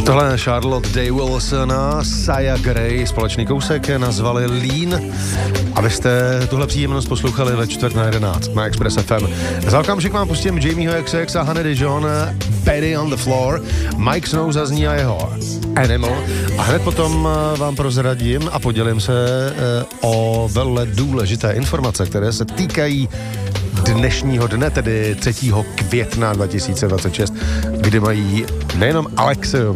Tohle je Charlotte Day Wilson a Saya Gray, společný kousek nazvali Lean. Abyste tuhle příjemnost poslouchali ve 10:45 na Express FM. Za okamžik vám pustím Jamieho XX a Hannah Dijon, Betty on the Floor, Mike Snow zazní a jeho Animal a hned potom vám prozradím a podělím se o velmi důležité informace, které se týkají dnešního dne, tedy 3. května 2026, kdy mají nejenom Alexejové